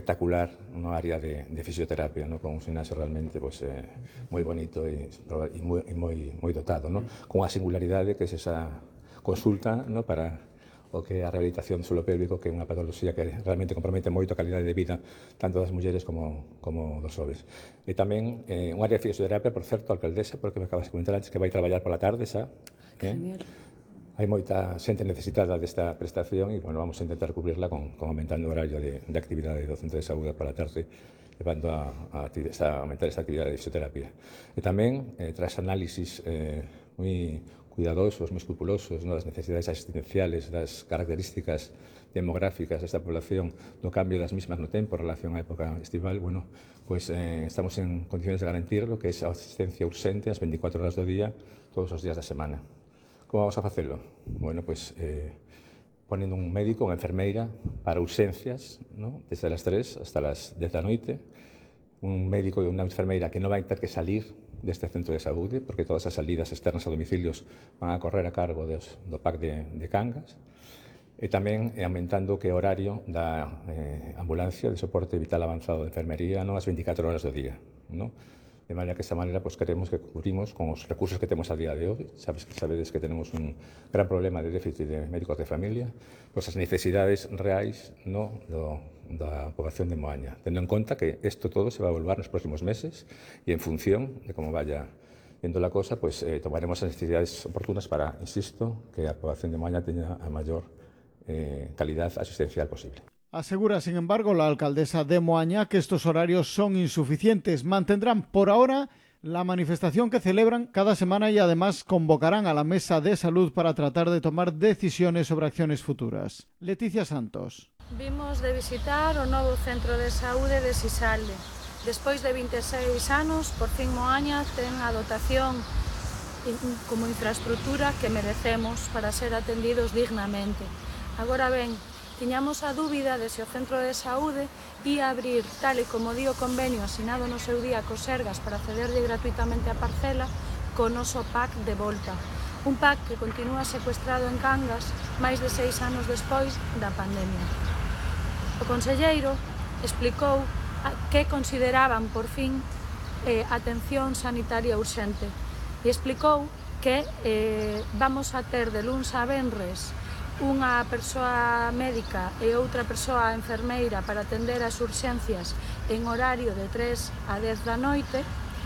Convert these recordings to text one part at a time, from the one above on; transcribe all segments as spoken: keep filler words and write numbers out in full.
espectacular no área de, de fisioterapia, ¿no? Con un gimnasio realmente pues, eh, moi bonito e, e moi, moi, moi dotado, ¿no? Con a singularidade que é esa consulta, ¿no? Para o que é a rehabilitación do suelo pélvico, que é unha patoloxía que realmente compromete moito a calidade de vida tanto das mulleres como, como dos homes. E tamén eh, un área de fisioterapia, por certo, alcaldesa, porque me acabas de comentar antes que vai traballar pola tarde, xa. Eh? Genial. Hai moita xente necesitada desta prestación e, bueno, vamos a intentar cubrirla con, con aumentando o horario de, de actividade do centro de saúde pola tarde, levando a, a, a aumentar esta actividade de fisioterapia. E tamén, eh, tras análisis eh, moi cuidadosos, moi escrupulosos, no, das necesidades asistenciales, das características demográficas desta población, do cambio das mismas no tempo en relación á época estival, bueno, pues, eh, estamos en condiciones de garantir lo que é a asistencia urxente as veinticuatro horas do día, todos os días da semana. Como vamos a facelo? Bueno, pues eh, poniendo un médico, unha enfermeira para urxencias, ¿no? Desde las tres hasta las dez da noite, un médico e unha enfermeira que non vai ter que salir deste centro de saúde, porque todas as salidas externas a domicilios van a correr a cargo dos, do P A C de, de Cangas, e tamén eh, aumentando que horario da eh, ambulancia de soporte vital avanzado de enfermería, non as veinticuatro horas do día, ¿no? De maneira que, esta manera, pues, queremos que cubrimos con os recursos que temos a día de hoy. Sabes, sabedes que tenemos un gran problema de déficit de médicos de familia, pues as necesidades reais, no, do, da poboación de Moaña, tendo en conta que isto todo se va a volver nos próximos meses e en función de como vaya yendo la cosa, pues eh, tomaremos as necesidades oportunas para, insisto, que a poboación de Moaña teña a maior eh, calidad asistencial posible. Asegura, sin embargo, la alcaldesa de Moaña que estos horarios son insuficientes. Mantendrán por ahora la manifestación que celebran cada semana y además convocarán a la Mesa de Salud para tratar de tomar decisiones sobre acciones futuras. Leticia Santos. Vimos de visitar o novo centro de saúde de Sisalde. Despois de vinte e seis anos, por fin Moaña ten a dotación como infraestructura que merecemos para ser atendidos dignamente. Agora ben, tiñamos a dúbida de se o centro de saúde ia abrir, tal e como di o convenio asinado no seu día co Sergas para cederlle gratuitamente a parcela, co noso P A C de volta. Un P A C que continúa secuestrado en Cangas máis de seis anos despois da pandemia. O conselleiro explicou que consideraban, por fin, eh, atención sanitaria urxente e explicou que eh, vamos a ter de luns a venres unha persoa médica e outra persoa enfermeira para atender as urxencias en horario de tres a dez da noite,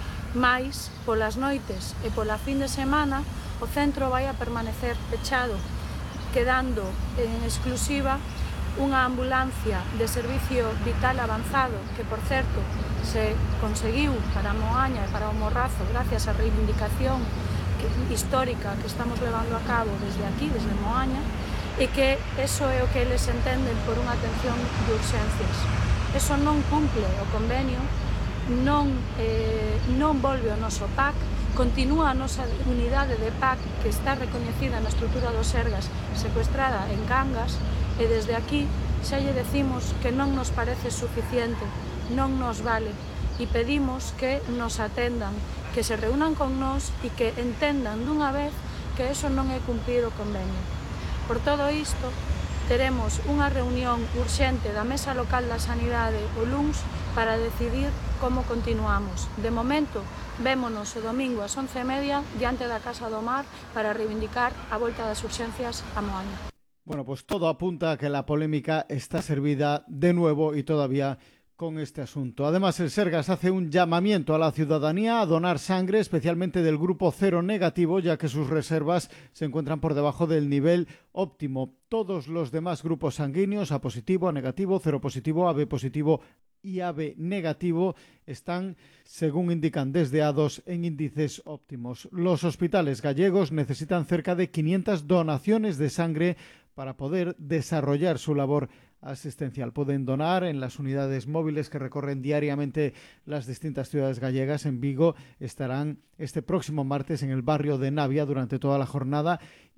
mais polas noites e pola fin de semana o centro vai a permanecer pechado, quedando en exclusiva unha ambulancia de servicio vital avanzado que, por certo, se conseguiu para Moaña e para o Morrazo gracias á reivindicación histórica que estamos levando a cabo desde aquí, desde Moaña, e que eso é o que eles entenden por unha atención de urxencias. Eso non cumple o convenio, non, eh, non volve o noso P A C, continúa a nosa unidade de P A C que está recoñecida na estrutura dos Sergas, secuestrada en Cangas, e desde aquí xa lle decimos que non nos parece suficiente, non nos vale, e pedimos que nos atendan, que se reúnan con nós e que entendan dunha vez que eso non é cumplir o convenio. Por todo isto, teremos unha reunión urxente da Mesa Local da Sanidade o luns para decidir como continuamos. De momento, vémonos o domingo ás once e media diante da Casa do Mar para reivindicar a volta das urxencias a Moaña. Bueno, pues todo apunta a que la polémica está servida de nuevo y todavía con este asunto. Además, el Sergas hace un llamamiento a la ciudadanía a donar sangre, especialmente del grupo cero negativo, ya que sus reservas se encuentran por debajo del nivel óptimo. Todos los demás grupos sanguíneos, A positivo, A negativo, cero positivo, A B positivo y A B negativo, están, según indican desdeados, en índices óptimos. Los hospitales gallegos necesitan cerca de quinientas donaciones de sangre para poder desarrollar su labor asistencial. Pueden donar en las unidades móviles que recorren diariamente las distintas ciudades gallegas. En Vigo estarán este próximo martes en el barrio de Navia durante toda la jornada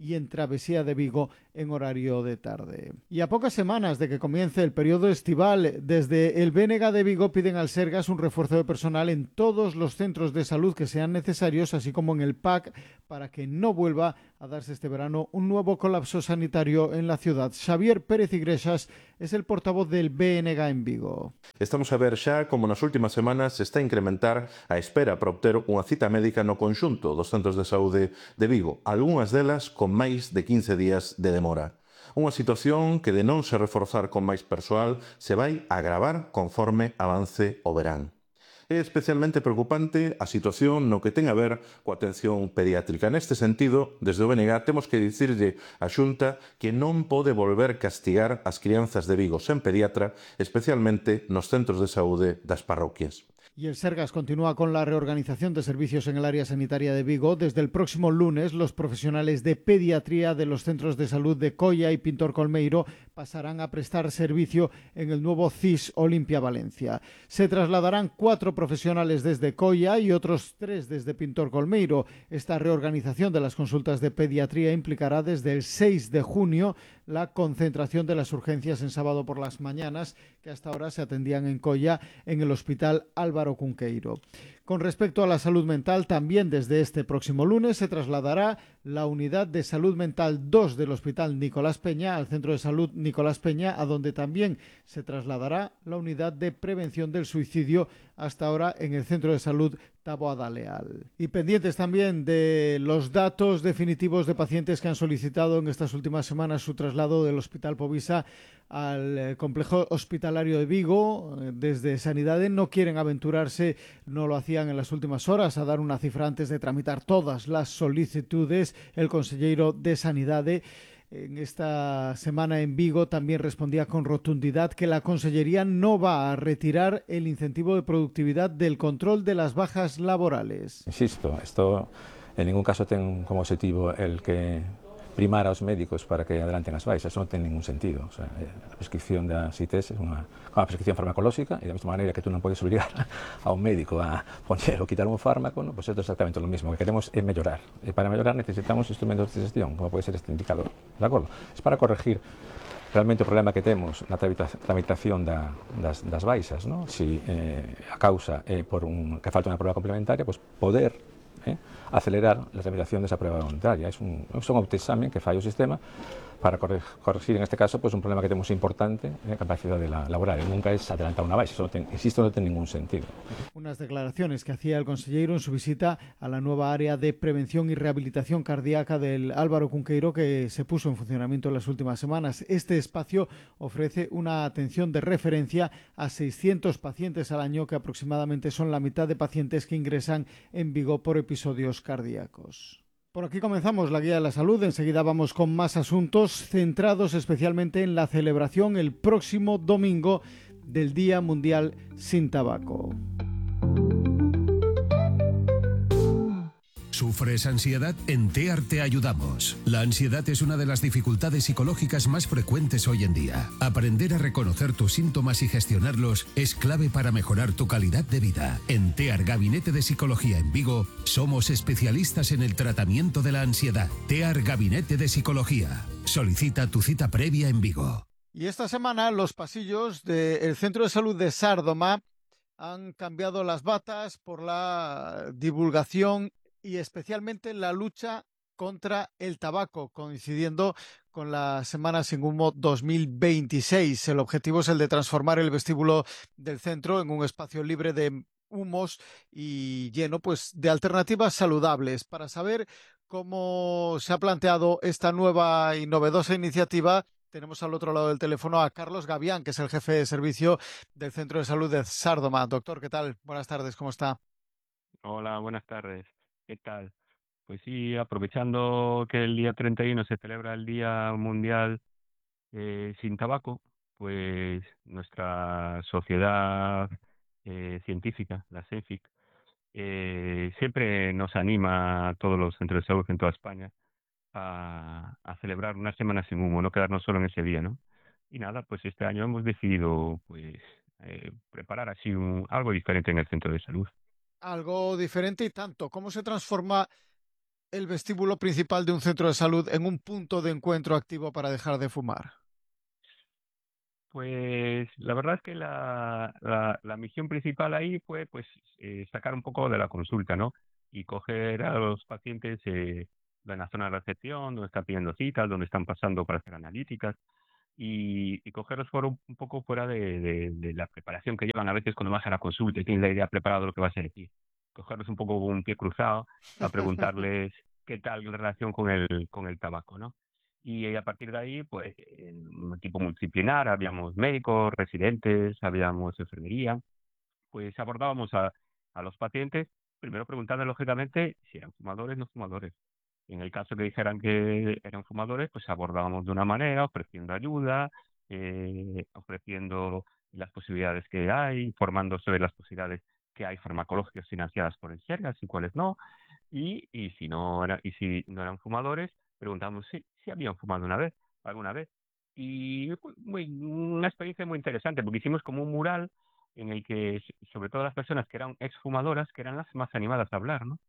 y en Travesía de Vigo en horario de tarde. Y a pocas semanas de que comience el periodo estival, desde el B N G de Vigo piden al Sergas un refuerzo de personal en todos los centros de salud que sean necesarios, así como en el P A C, para que no vuelva a darse este verano un nuevo colapso sanitario en la ciudad. Xavier Pérez Igrexas es el portavoz del B N G en Vigo. Estamos a ver xa como nas últimas semanas se está a incrementar a espera para obter unha cita médica no conxunto dos centros de saúde de Vigo, algunhas delas con máis de quince días de demora. Unha situación que, de non se reforzar con máis persoal, se vai agravar conforme avance o verán. É especialmente preocupante a situación no que ten a ver coa atención pediátrica. Neste sentido, desde o B N G temos que dicirlle á Xunta que non pode volver castigar as crianzas de Vigo sen pediatra, especialmente nos centros de saúde das parroquias. Y el Sergas continúa con la reorganización de servicios en el área sanitaria de Vigo. Desde el próximo lunes, los profesionales de pediatría de los centros de salud de Coia y Pintor Colmeiro pasarán a prestar servicio en el nuevo C I S Olimpia Valencia. Se trasladarán cuatro profesionales desde Coia y otros tres desde Pintor Colmeiro. Esta reorganización de las consultas de pediatría implicará desde el seis de junio la concentración de las urgencias en sábado por las mañanas, que hasta ahora se atendían en Coia en el Hospital Álvaro Cunqueiro. Con respecto a la salud mental, también desde este próximo lunes se trasladará la unidad de salud mental dos del Hospital Nicolás Peña al Centro de Salud Nicolás Peña, a donde también se trasladará la unidad de prevención del suicidio, hasta ahora en el Centro de Salud Taboada Leal. Y pendientes también de los datos definitivos de pacientes que han solicitado en estas últimas semanas su traslado del Hospital Povisa al complejo hospitalario de Vigo. Desde Sanidade no quieren aventurarse, no lo hacían en las últimas horas, a dar una cifra antes de tramitar todas las solicitudes. El consellero de Sanidade en esta semana en Vigo también respondía con rotundidad que la Consellería no va a retirar el incentivo de productividad del control de las bajas laborales. Insisto, esto en ningún caso ten como objetivo el que primar aos médicos para que adelanten as baixas, non ten ningún sentido. O sea, a prescripción das I T S é unha, unha prescripción farmacolóxica e da mesma maneira que tú non podes obligar a un médico a poñer ou quitar un fármaco, ¿no? Pues isto é exactamente o mismo. O que queremos é mellorar. E para mellorar necesitamos instrumentos de gestión, como pode ser este indicador. De acordo? É para corregir realmente o problema que temos na tramitación da, das, das baixas, ¿no? Si eh, a causa é por un, que falta unha prueba complementaria, pues poder ¿eh? acelerar la tramitación desa prueba voluntaria. É un, é un autoexamen que fai o sistema para corregir, en este caso, pues, un problema que tenemos importante en capacidad de la laboral. Nunca es adelantar una baixa, eso no ten, insisto, no tiene ningún sentido. Unas declaraciones que hacía el consejero en su visita a la nueva área de prevención y rehabilitación cardíaca del Álvaro Cunqueiro, que se puso en funcionamiento en las últimas semanas. Este espacio ofrece una atención de referencia a seiscientos pacientes al año, que aproximadamente son la mitad de pacientes que ingresan en Vigo por episodios cardíacos. Por aquí comenzamos la guía de la salud. Enseguida vamos con más asuntos centrados especialmente en la celebración el próximo domingo del Día Mundial sin Tabaco. ¿Sufres ansiedad? En TEAR te ayudamos. La ansiedad es una de las dificultades psicológicas más frecuentes hoy en día. Aprender a reconocer tus síntomas y gestionarlos es clave para mejorar tu calidad de vida. En TEAR Gabinete de Psicología en Vigo somos especialistas en el tratamiento de la ansiedad. TEAR Gabinete de Psicología. Solicita tu cita previa en Vigo. Y esta semana los pasillos del Centro de Salud de Sárdoma han cambiado las batas por la divulgación y especialmente la lucha contra el tabaco, coincidiendo con la Semana Sin Humo dos mil veintiséis. El objetivo es el de transformar el vestíbulo del centro en un espacio libre de humos y lleno, pues, de alternativas saludables. Para saber cómo se ha planteado esta nueva y novedosa iniciativa, tenemos al otro lado del teléfono a Carlos Gavián, que es el jefe de servicio del Centro de Salud de Sárdoma. Doctor, ¿qué tal? Buenas tardes, ¿cómo está? Hola, buenas tardes. ¿Qué tal? Pues sí, aprovechando que el día treinta y uno se celebra el Día Mundial eh, sin Tabaco, pues nuestra sociedad eh, científica, la CEFIC, eh, siempre nos anima a todos los centros de salud en toda España a, a celebrar una semana sin humo, no quedarnos solo en ese día, ¿no? Y nada, pues este año hemos decidido pues eh, preparar así un, algo diferente en el centro de salud. Algo diferente y tanto. ¿Cómo se transforma el vestíbulo principal de un centro de salud en un punto de encuentro activo para dejar de fumar? Pues la verdad es que la, la, la misión principal ahí fue pues eh, sacar un poco de la consulta, ¿no? Y coger a los pacientes eh, en la zona de recepción, donde están pidiendo citas, donde están pasando para hacer analíticas, y, y cogerlos fuera un, un poco fuera de, de, de la preparación que llevan a veces cuando vas a la consulta y tienes la idea preparada de lo que vas a decir. Cogerlos un poco con un pie cruzado a preguntarles qué tal la relación con el, con el tabaco, ¿no? Y eh, a partir de ahí, pues, en un equipo multidisciplinar, habíamos médicos, residentes, habíamos enfermería, pues abordábamos a, a los pacientes, primero preguntando lógicamente si eran fumadores o no fumadores. En el caso que dijeran que eran fumadores, pues abordábamos de una manera, ofreciendo ayuda, eh, ofreciendo las posibilidades que hay, informando sobre las posibilidades que hay farmacológicas financiadas por el Sergas y cuáles no, y, y si no era, y si no eran fumadores, preguntamos si, si habían fumado una vez, alguna vez. Y fue muy, una experiencia muy interesante, porque hicimos como un mural en el que, s- sobre todo las personas que eran exfumadoras, que eran las más animadas a hablar, ¿no?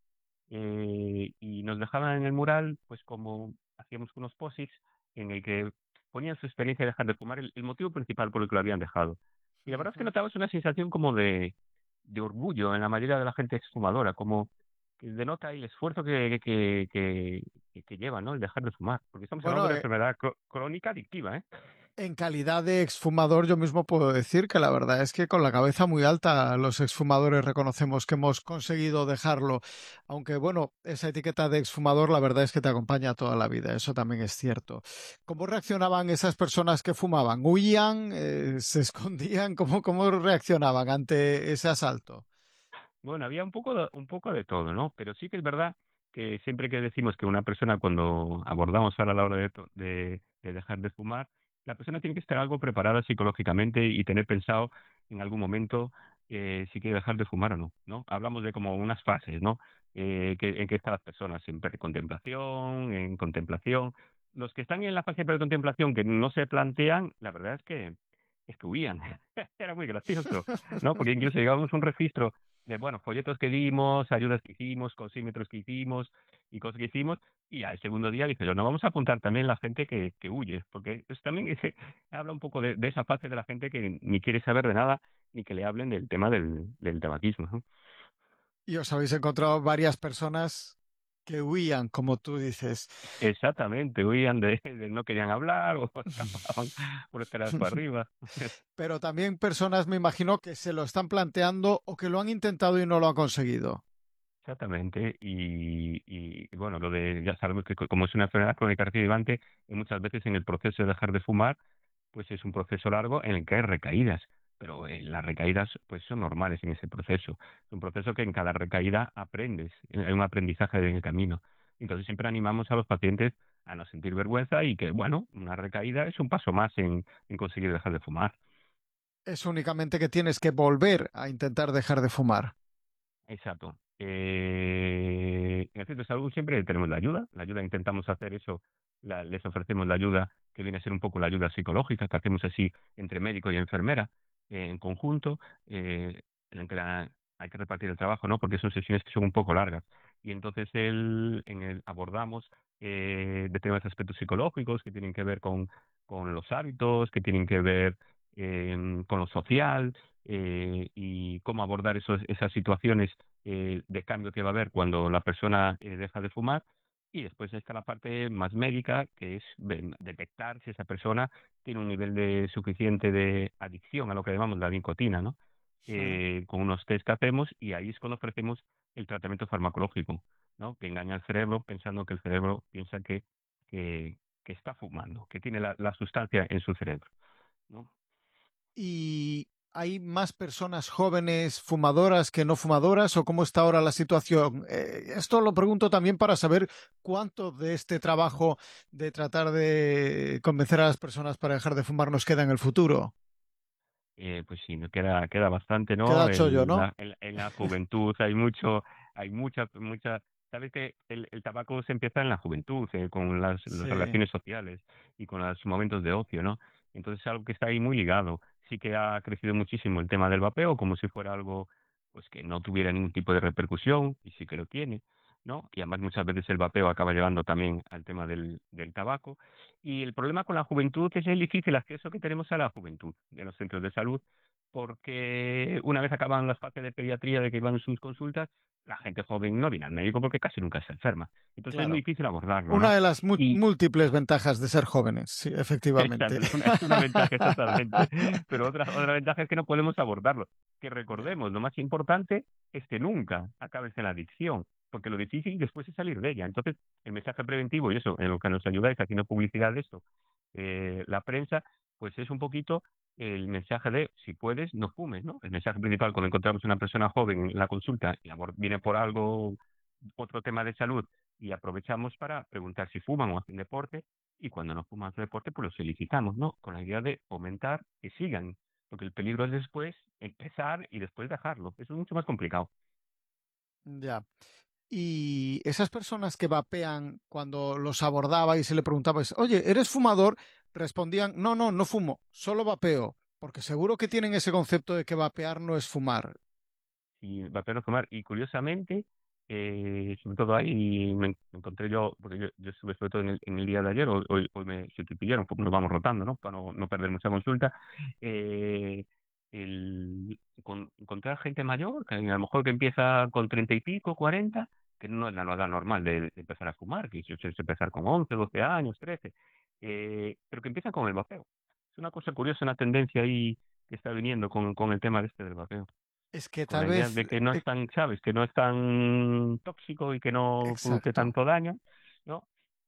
Eh, y nos dejaban en el mural, pues como hacíamos unos posits en el que ponían su experiencia de dejar de fumar, el, el motivo principal por el que lo habían dejado. Y la verdad es que notabas una sensación como de, de orgullo en la mayoría de la gente exfumadora, como que denota el esfuerzo que, que, que, que, que lleva, ¿no? El dejar de fumar, porque estamos hablando Bueno, de una eh, enfermedad cro- crónica adictiva, ¿eh? en calidad de exfumador, yo mismo puedo decir que la verdad es que con la cabeza muy alta los exfumadores reconocemos que hemos conseguido dejarlo. Aunque bueno, esa etiqueta de exfumador la verdad es que te acompaña toda la vida, eso también es cierto. ¿Cómo reaccionaban esas personas que fumaban? ¿Huían? Eh, ¿Se escondían? ¿Cómo, cómo reaccionaban ante ese asalto? Bueno, había un poco de, un poco de todo, ¿no? Pero sí que es verdad que siempre que decimos que una persona, cuando abordamos ahora la hora de, to- de, de dejar de fumar, la persona tiene que estar algo preparada psicológicamente y tener pensado en algún momento eh, si quiere dejar de fumar o no, ¿no? Hablamos de como unas fases, ¿no? Eh, que, en que están las personas, en precontemplación, en contemplación. Los que están en la fase de precontemplación que no se plantean, la verdad es que, es que huían. Era muy gracioso, ¿no? Porque incluso llegábamos a un registro de, bueno, folletos que dimos, ayudas que hicimos, cosímetros que hicimos y cosas que hicimos, y al segundo día dije yo, no, vamos a apuntar también la gente que, que huye, porque es también ese- habla un poco de, de esa fase de la gente que ni quiere saber de nada, ni que le hablen del tema del, del tabaquismo, ¿no? Y os habéis encontrado varias personas que huían, como tú dices. Exactamente, huían de, de no querían hablar o escapaban por estar para arriba. Pero también personas, me imagino, que se lo están planteando o que lo han intentado y no lo han conseguido. Exactamente, y, y bueno, lo de, ya sabemos que co- como es una enfermedad crónica recidivante, y muchas veces en el proceso de dejar de fumar, pues es un proceso largo en el que hay recaídas, pero eh, las recaídas pues son normales en ese proceso. Es un proceso que en cada recaída aprendes, eh, hay un aprendizaje en el camino. Entonces siempre animamos a los pacientes a no sentir vergüenza y que, bueno, una recaída es un paso más en, en conseguir dejar de fumar. Es únicamente que tienes que volver a intentar dejar de fumar. Exacto. Eh, en el centro de salud siempre tenemos la ayuda. La ayuda intentamos hacer eso. La- les ofrecemos la ayuda que viene a ser un poco la ayuda psicológica que hacemos así entre médico y enfermera eh, en conjunto, eh, en que la- hay que repartir el trabajo, ¿no? Porque son sesiones que son un poco largas. Y entonces el, en el, abordamos eh, determinados aspectos psicológicos que tienen que ver con, con los hábitos, que tienen que ver eh, con lo social, eh, y cómo abordar esos, esas situaciones eh, de cambio que va a haber cuando la persona eh, deja de fumar. Y después está la parte más médica, que es ve- detectar si esa persona tiene un nivel de suficiente de adicción a lo que llamamos la nicotina, ¿no? Eh, con unos test que hacemos, y ahí es cuando ofrecemos el tratamiento farmacológico, ¿no? Que engaña al cerebro pensando que el cerebro piensa que, que, que está fumando, que tiene la, la sustancia en su cerebro, ¿no? ¿Y hay más personas jóvenes fumadoras que no fumadoras o cómo está ahora la situación? Eh, esto lo pregunto también para saber cuánto de este trabajo de tratar de convencer a las personas para dejar de fumar nos queda en el futuro. Eh, pues sí, nos queda, queda bastante, ¿no? Queda chollo, El, ¿no? la, en, en la juventud hay mucho, hay mucha, mucha, sabes que el, el tabaco se empieza en la juventud, eh, con las, las Sí. relaciones sociales y con los momentos de ocio, ¿no? Entonces es algo que está ahí muy ligado. Sí que ha crecido muchísimo el tema del vapeo, como si fuera algo, pues que no tuviera ningún tipo de repercusión, y sí que lo tiene. ¿no? Y además muchas veces el vapeo acaba llevando también al tema del, del tabaco. Y el problema con la juventud es el difícil acceso que tenemos a la juventud de los centros de salud, porque una vez acaban las fases de pediatría de que iban sus consultas, la gente joven no viene al médico porque casi nunca se enferma. Entonces es muy Claro. difícil abordarlo, Una ¿no? de las mu- Y múltiples ventajas de ser jóvenes, sí, efectivamente. exacto, es una, es una ventaja totalmente. Pero otra, otra ventaja es que no podemos abordarlo. Que recordemos, lo más importante es que nunca acabes en la adicción, porque lo difícil después es salir de ella. Entonces, el mensaje preventivo, y eso, en lo que nos ayudáis haciendo publicidad de esto, eh, la prensa, pues es un poquito el mensaje de, si puedes, no fumes, ¿no? El mensaje principal cuando encontramos una persona joven en la consulta y abor- viene por algo, otro tema de salud, y aprovechamos para preguntar si fuman o hacen deporte, y cuando no fuman o hacen deporte, pues los felicitamos, ¿no? Con la idea de fomentar que sigan, porque el peligro es después empezar y después dejarlo. Eso es mucho más complicado. Ya. Y esas personas que vapean, cuando los abordaba y se le preguntaba, oye, ¿eres fumador? Respondían, no, no, no fumo, solo vapeo, porque seguro que tienen ese concepto de que vapear no es fumar. Y vapear o fumar. Y curiosamente, eh, sobre todo ahí me, me encontré yo, porque yo, yo estuve sobre todo en el, en el día de ayer, hoy, hoy, hoy me sustituyeron, pues nos vamos rotando, ¿no? Para no, no perder mucha consulta. Eh, el, con, encontrar gente mayor, que a lo mejor que empieza con treinta y pico, cuarenta, que no es la edad normal de, de empezar a fumar, que es es empezar con once, doce años, trece, eh, pero que empiezan con el vapeo. Es una cosa curiosa, una tendencia ahí que está viniendo con, con el tema de este del vapeo, Es que con tal la idea vez, de que no eh, es tan, ¿sabes? Que no es tan tóxico y que no produce exacto. tanto daño, ¿no?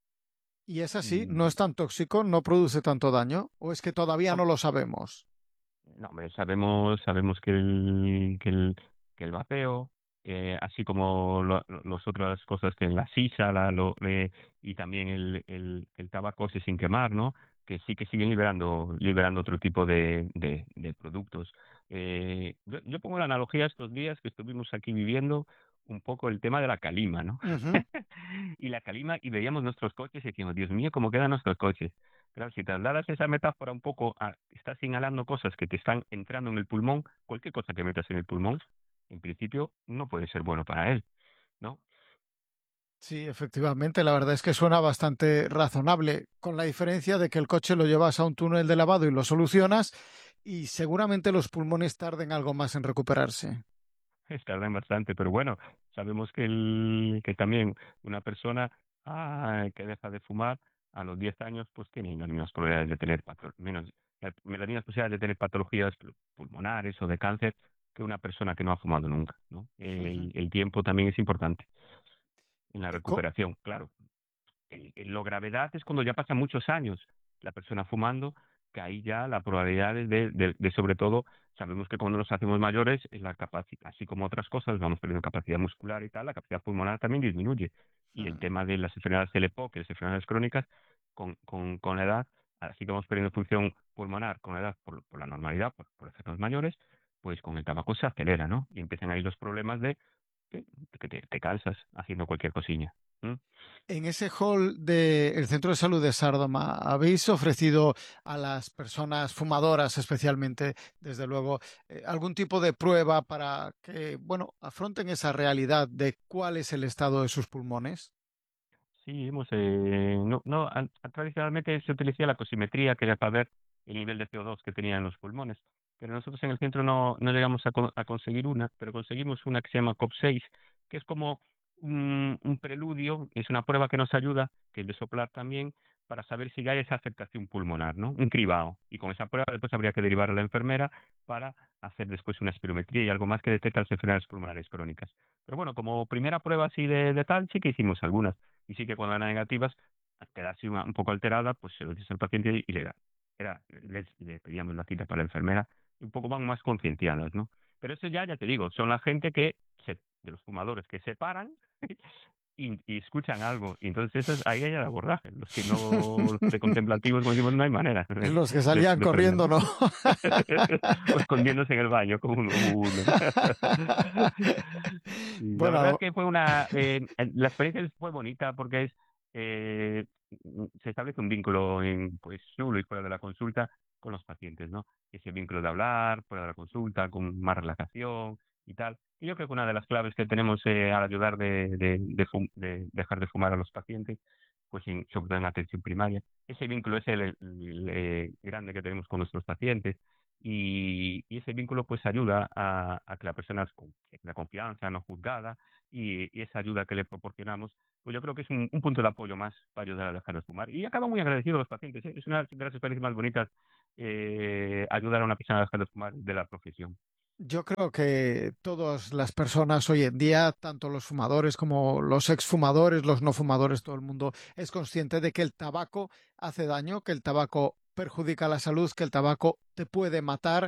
Y es así, no Y es tan tóxico, no produce tanto daño, o es que todavía no, no lo sabemos. no, hombre, sabemos, sabemos que el, que el, que el vapeo, eh, así como lo- lo- las otras cosas que en la sisa, la, lo, eh, y también el, el, el tabaco ese sin quemar, ¿no? Que sí que siguen liberando, liberando otro tipo de, de, de productos. Eh, yo, yo pongo la analogía estos días que estuvimos aquí viviendo un poco el tema de la calima, ¿no? Ujú. Y la calima, y veíamos nuestros coches y decíamos, Dios mío, cómo quedan nuestros coches. Claro, si trasladas esa metáfora un poco a, estás inhalando cosas que te están entrando en el pulmón, cualquier cosa que metas en el pulmón, en principio no puede ser bueno para él, ¿no? Sí, efectivamente, la verdad es que suena bastante razonable, con la diferencia de que el coche lo llevas a un túnel de lavado y lo solucionas, y seguramente los pulmones tarden algo más en recuperarse. Tardan bastante, pero bueno, sabemos que, el, que también una persona ah, que deja de fumar a los diez años, pues tiene las mismas probabilidades de tener pato- menos, las mismas posibilidades de tener patologías pulmonares o de cáncer que una persona que no ha fumado nunca, ¿no? Ujú. El, el tiempo también es importante en la Eh, co- recuperación, claro. El- el- lo gravedad es cuando ya pasan muchos años la persona fumando, que ahí ya la probabilidad es de, de, de sobre todo, sabemos que cuando nos hacemos mayores, es la capacidad, así como otras cosas, vamos perdiendo capacidad muscular y tal, la capacidad pulmonar también disminuye. Y el Mm. tema de las enfermedades del EPOC, las enfermedades crónicas, con, con, con la edad, así que vamos perdiendo función pulmonar con la edad por, por la normalidad, por, por hacernos mayores, pues con el tabaco se acelera, ¿no? Y empiezan ahí los problemas de que, que te, te cansas haciendo cualquier cosilla. ¿M? En ese hall del Centro de Salud de Sárdoma, ¿habéis ofrecido a las personas fumadoras, especialmente, desde luego, eh, algún tipo de prueba para que, bueno, afronten esa realidad de cuál es el estado de sus pulmones? Sí, hemos, eh, no, no, an- tradicionalmente se utilizaba la cosimetría, que era para ver el nivel de C O dos que tenía en los pulmones, pero nosotros en el centro no, no llegamos a, co- a conseguir una, pero conseguimos una que se llama C O P seis, que es como un, un preludio, es una prueba que nos ayuda, que es de soplar también, para saber si ya hay esa afectación pulmonar, ¿no? Un cribado. Y con esa prueba después habría que derivar a la enfermera para hacer después una espirometría y algo más que detecta las enfermedades pulmonares crónicas. Pero bueno, como primera prueba así de, de tal, sí que hicimos algunas. Y sí que cuando eran negativas, queda así una- un poco alterada, pues se lo dice al paciente y le, da- era, les- le pedíamos la cita para la enfermera y un poco van más concienciadas, ¿no? Pero eso ya, ya te digo, son la gente que, se, de los fumadores que se paran y, y escuchan algo. Y entonces eso es, ahí hay el abordaje. Los que no, los de contemplativos, como decimos, no hay manera de, Los que de, salían de prender. corriendo, ¿no? O escondiéndose en el baño como uno. uno. Sí, la verdad es Bueno, que fue una, eh, la experiencia fue bonita porque es, eh, se establece un vínculo en, pues, chulo y fuera de la consulta con los pacientes, ¿no? Ese vínculo de hablar, fuera de la consulta, con más relajación, y tal. Y yo creo que una de las claves que tenemos eh, al ayudar de, de, de, fum- de dejar de fumar a los pacientes, pues en, sobre todo en atención primaria, ese vínculo es el, el- el, eh, grande que tenemos con nuestros pacientes y, y ese vínculo pues ayuda a, a que la persona es con la confianza, no juzgada y, y esa ayuda que le proporcionamos, pues yo creo que es un, un punto de apoyo más para ayudar a dejar de fumar. Y acabo muy agradecido a los pacientes, ¿eh? Es una de las experiencias más bonitas eh, ayudar a una persona a dejar de fumar de la profesión. Yo creo que todas las personas hoy en día, tanto los fumadores como los exfumadores, los no fumadores, todo el mundo es consciente de que el tabaco hace daño, que el tabaco perjudica la salud, que el tabaco te puede matar.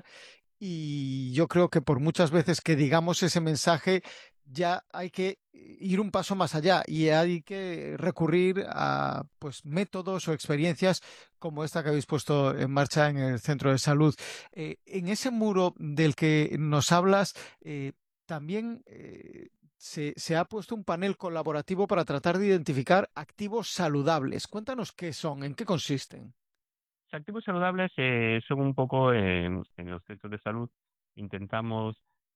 Y yo creo que por muchas veces que digamos ese mensaje, ya hay que ir un paso más allá y hay que recurrir a pues métodos o experiencias como esta que habéis puesto en marcha en el centro de salud. Eh, en ese muro del que nos hablas, eh, también eh, se, se ha puesto un panel colaborativo para tratar de identificar activos saludables. Cuéntanos qué son, en qué consisten. Los activos saludables eh, son un poco en, en los centros de salud. Intentamos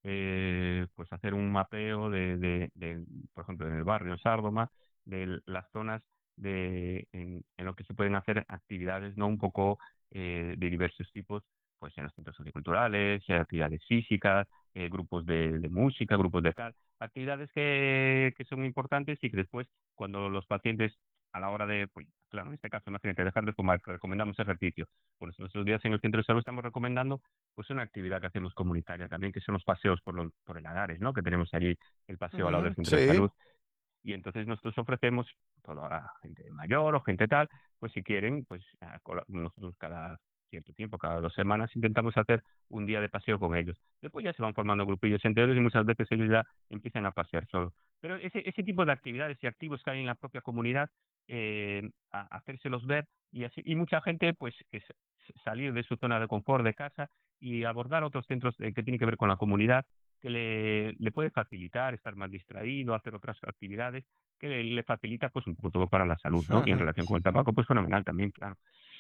eh, pues hacer un mapeo de, de, de, por ejemplo, en el barrio, en Sárdoma, de las zonas de, en, en lo que se pueden hacer actividades, no un poco eh, de diversos tipos, pues en los centros socioculturales, eh, actividades físicas, eh, grupos de, de música, grupos de tal, actividades que, que son importantes y que después, cuando los pacientes a la hora de, pues, claro, en este caso, imagínate, dejar de fumar, que recomendamos ejercicio. Pues nuestros días en el centro de salud estamos recomendando pues una actividad que hacemos comunitaria también, que son los paseos por, los, por el Lagares, ¿no? Que tenemos allí el paseo al lado del Ujú, centro de sí. salud. Y entonces nosotros ofrecemos todo a gente mayor o gente tal, pues si quieren, pues a cola- nosotros cada cierto tiempo, cada dos semanas, intentamos hacer un día de paseo con ellos. Después ya se van formando grupillos enteros y muchas veces ellos ya empiezan a pasear solos. Pero ese, ese tipo de actividades y activos que hay en la propia comunidad, eh, a, hacérselos ver y así y mucha gente pues que s- salir de su zona de confort de casa y abordar otros centros eh, que tienen que ver con la comunidad que le, le puede facilitar estar más distraído, hacer otras actividades que le, le facilita pues un poco todo para la salud, ¿no? Y en relación con el tabaco, pues fenomenal también, claro.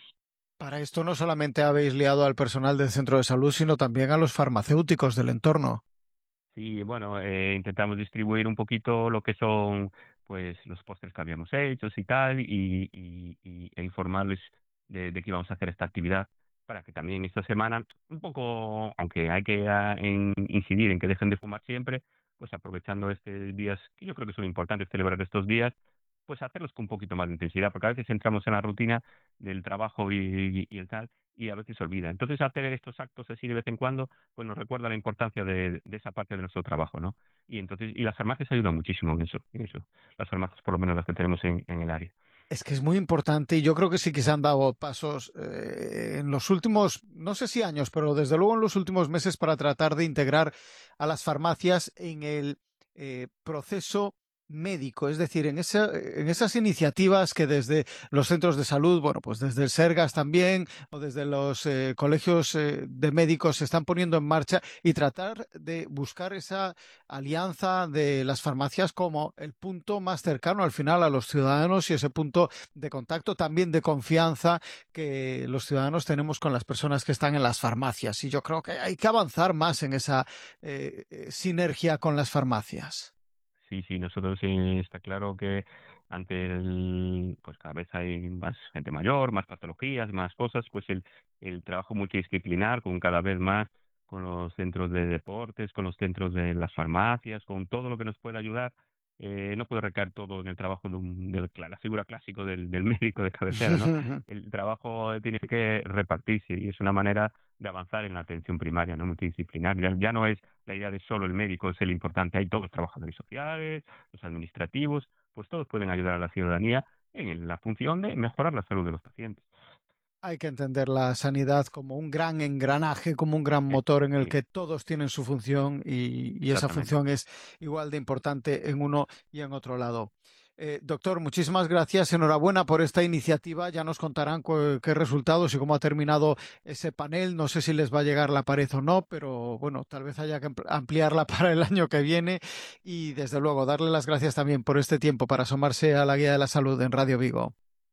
Para esto no solamente habéis liado al personal del centro de salud, sino también a los farmacéuticos del entorno. Sí, bueno, eh, intentamos distribuir un poquito lo que son pues los pósters que habíamos hecho y tal, y, y, y- e informarles de, de que íbamos a hacer esta actividad para que también esta semana, un poco, aunque hay que ah, en- incidir en que dejen de fumar siempre, pues aprovechando estos días, que yo creo que son importantes celebrar estos días, pues hacerlos con un poquito más de intensidad, porque a veces entramos en la rutina del trabajo y, y, y el tal, y a veces se olvida. Entonces, hacer estos actos así de vez en cuando, pues nos recuerda la importancia de, de esa parte de nuestro trabajo, ¿no? Y entonces, y las farmacias ayudan muchísimo en eso, en eso. Las farmacias, por lo menos las que tenemos en, en el área. Es que es muy importante y yo creo que sí que se han dado pasos eh, en los últimos, no sé si años, pero desde luego en los últimos meses para tratar de integrar a las farmacias en el eh, proceso médico, es decir, en, esa, en esas iniciativas que desde los centros de salud, bueno, pues desde el Sergas también o desde los eh, colegios eh, de médicos se están poniendo en marcha y tratar de buscar esa alianza de las farmacias como el punto más cercano al final a los ciudadanos y ese punto de contacto también de confianza que los ciudadanos tenemos con las personas que están en las farmacias. Y yo creo que hay que avanzar más en esa eh, eh, sinergia con las farmacias. Sí, sí, nosotros sí está claro que ante el, pues cada vez hay más gente mayor, más patologías, más cosas, pues el, el trabajo multidisciplinar con cada vez más, con los centros de deportes, con los centros de las farmacias, con todo lo que nos pueda ayudar, eh, no puede recaer todo en el trabajo de, un, de la figura clásico del, del médico de cabecera, ¿no? El trabajo tiene que repartirse y es una manera de avanzar en la atención primaria, no multidisciplinar. Ya, ya no es la idea de solo el médico es el importante, hay todos los trabajadores sociales, los administrativos, pues todos pueden ayudar a la ciudadanía en la función de mejorar la salud de los pacientes. Hay que entender la sanidad como un gran engranaje, como un gran Eh, motor en el sí, que todos tienen su función y, y esa exactamente. función es igual de importante en uno y en otro lado. Eh, doctor, muchísimas gracias. Enhorabuena por esta iniciativa. Ya nos contarán cu- qué resultados y cómo ha terminado ese panel. No sé si les va a llegar la pared o no, pero bueno, tal vez haya que ampl- ampliarla para el año que viene. Y desde luego, darle las gracias también por este tiempo para asomarse a la Guía de la Salud en Radio Vigo.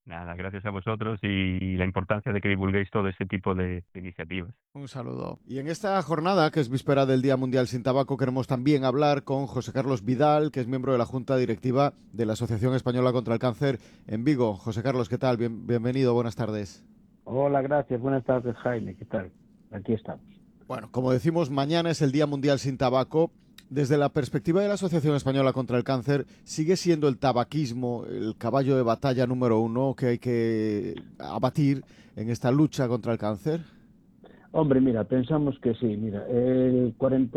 Nada, gracias a vosotros y la importancia de que divulguéis todo este tipo de, de iniciativas. Un saludo. Y en esta jornada, que es víspera del Día Mundial sin Tabaco, queremos también hablar con José Carlos Vidal, que es miembro de la Junta Directiva de la Asociación Española contra el Cáncer en Vigo. José Carlos, ¿qué tal? Bien, bienvenido, buenas tardes. Hola, gracias. Buenas tardes, Jaime. ¿Qué tal? Aquí estamos. Bueno, como decimos, mañana es el Día Mundial sin Tabaco. Desde la perspectiva de la Asociación Española contra el Cáncer, ¿sigue siendo el tabaquismo el caballo de batalla número uno que hay que abatir en esta lucha contra el cáncer? Hombre, mira, pensamos que sí. Mira, el cuarenta